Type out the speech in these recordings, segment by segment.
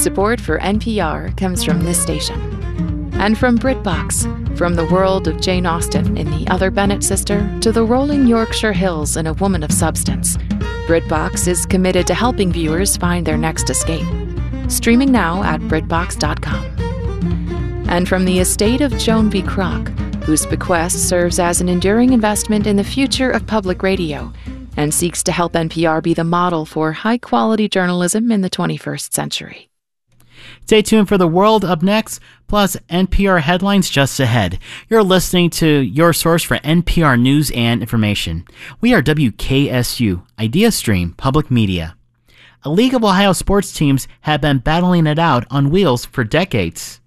Support for NPR comes from this station. And from BritBox, from the world of Jane Austen in The Other Bennet Sister to the rolling Yorkshire Hills in A Woman of Substance, BritBox is committed to helping viewers find their next escape. Streaming now at BritBox.com. And from the estate of Joan V. Kroc, whose bequest serves as an enduring investment in the future of public radio and seeks to help NPR be the model for high-quality journalism in the 21st century. Stay tuned for the world up next, plus NPR headlines just ahead. You're listening to your source for NPR news and information. We are WKSU, IdeaStream Public Media. A league of Ohio sports teams have been battling it out on wheels for decades.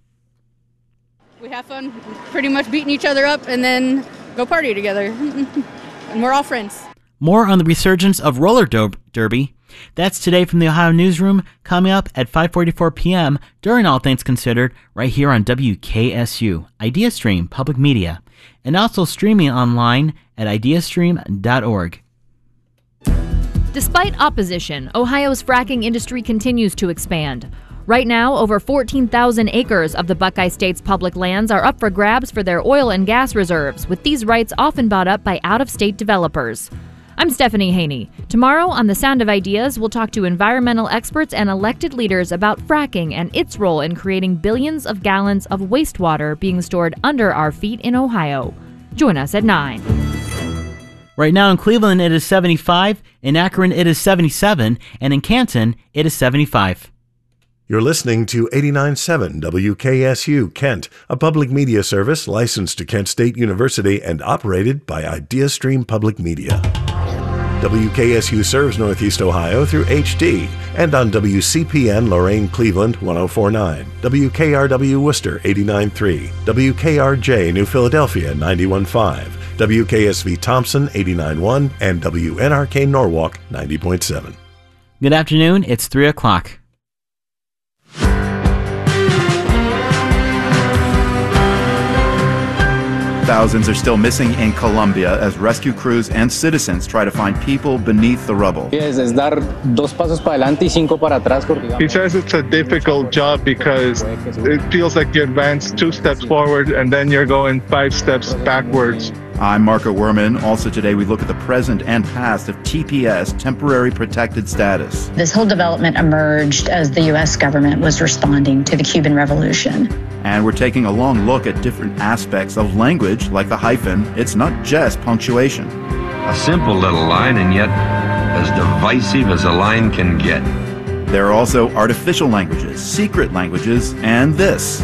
We have fun pretty much beating each other up and then go party together. And we're all friends. More on the resurgence of roller derby. That's today from the Ohio Newsroom, coming up at 5:44 p.m. during All Things Considered, right here on WKSU, IdeaStream Public Media, and also streaming online at ideastream.org. Despite opposition, Ohio's fracking industry continues to expand. Right now, over 14,000 acres of the Buckeye State's public lands are up for grabs for their oil and gas reserves, with these rights often bought up by out-of-state developers. I'm Stephanie Haney. Tomorrow on The Sound of Ideas, we'll talk to environmental experts and elected leaders about fracking and its role in creating billions of gallons of wastewater being stored under our feet in Ohio. Join us at 9. Right now in Cleveland, it is 75. In Akron, it is 77. And in Canton, it is 75. You're listening to 89.7 WKSU Kent, a public media service licensed to Kent State University and operated by IdeaStream Public Media. WKSU serves Northeast Ohio through HD and on WCPN Lorain Cleveland 104.9, WKRW Worcester 89.3, WKRJ New Philadelphia 91.5, WKSV Thompson 89.1, and WNRK Norwalk 90.7. Good afternoon. It's 3 o'clock. Thousands are still missing in Colombia as rescue crews and citizens try to find people beneath the rubble. He says it's a difficult job because it feels like you advance 2 steps forward and then you're going 5 steps backwards. I'm Marco Werman. Also today we look at the present and past of TPS, Temporary Protected Status. This whole development emerged as the U.S. government was responding to the Cuban Revolution. And we're taking a long look at different aspects of language, like the hyphen. It's not just punctuation. A simple little line, and yet as divisive as a line can get. There are also artificial languages, secret languages, and this.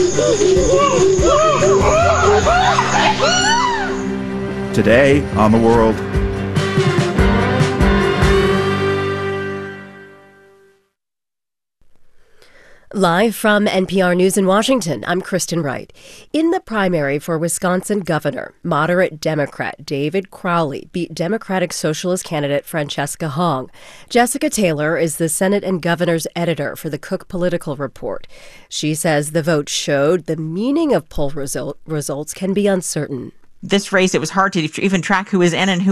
Today on The World. Live from NPR News in Washington, I'm Kristen Wright. In the primary for Wisconsin governor, moderate Democrat David Crowley beat Democratic Socialist candidate Francesca Hong. Jessica Taylor is the Senate and governor's editor for the Cook Political Report. She says the vote showed the meaning of poll results can be uncertain. This race, it was hard to even track who was in and who